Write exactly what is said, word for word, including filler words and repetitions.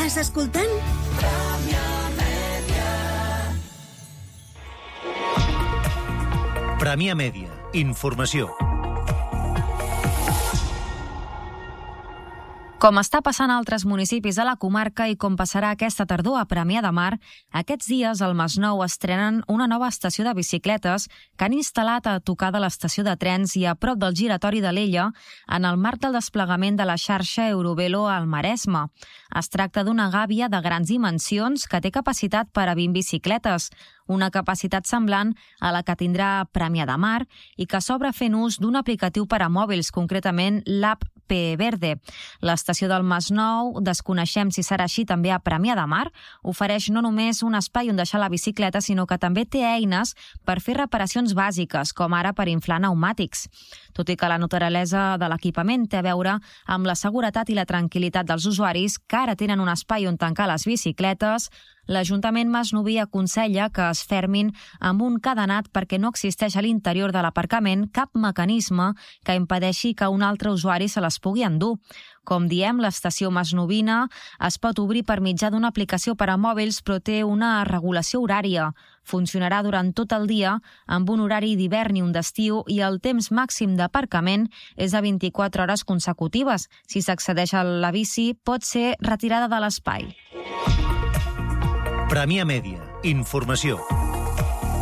Estàs escoltant? Premià Mèdia. Informació. Com està passant a altres municipis de la comarca i com passarà aquesta tardor a Premià de Mar, aquests dies al Masnou estrenen una nova estació de bicicletes que han instal·lat a tocar de l'estació de trens i a prop del giratori de l'Ella en el marc del desplegament de la xarxa Eurovelo al Maresme. Es tracta d'una gàbia de grans dimensions que té capacitat per a vint bicicletes, una capacitat semblant a la que tindrà Premià de Mar i que s'obre fent ús d'un aplicatiu per a mòbils, concretament l'app P Verde. L'estació del Masnou, desconeixem si serà així també a Premià de Mar, ofereix no només un espai on deixar la bicicleta, sinó que també té eines per fer reparacions bàsiques, com ara per inflar pneumàtics. Tot i que la naturalesa de l'equipament té a veure amb la seguretat i la tranquil·litat dels usuaris que ara tenen un espai on tancar les bicicletes, l'Ajuntament masnoví aconsella que es fermin amb un cadenat perquè no existeix a l'interior de l'aparcament cap mecanisme que impedeixi que un altre usuari se les pugui endur. Com diem, l'estació masnovina es pot obrir per mitjà d'una aplicació per a mòbils, però té una regulació horària. Funcionarà durant tot el dia, amb un horari d'hivern i un d'estiu, i el temps màxim d'aparcament és de vint-i-quatre hores consecutives. Si s'accedeix a la bici, pot ser retirada de l'espai. Premià Mèdia. Informació.